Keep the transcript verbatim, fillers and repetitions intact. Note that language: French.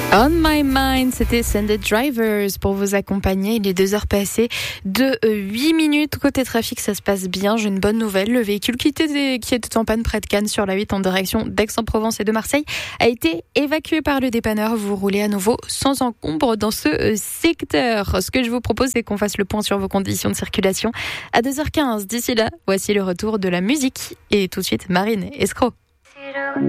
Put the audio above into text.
On My Mind, c'était Sended Drivers pour vous accompagner. Il est deux heures passées de huit minutes. Côté trafic, ça se passe bien. J'ai une bonne nouvelle. Le véhicule qui était, qui était en panne près de Cannes sur la huit en direction d'Aix-en-Provence et de Marseille a été évacué par le dépanneur. Vous roulez à nouveau sans encombre dans ce secteur. Ce que je vous propose, c'est qu'on fasse le point sur vos conditions de circulation à deux heures quinze. D'ici là, voici le retour de la musique. Et tout de suite, Marine Escroc.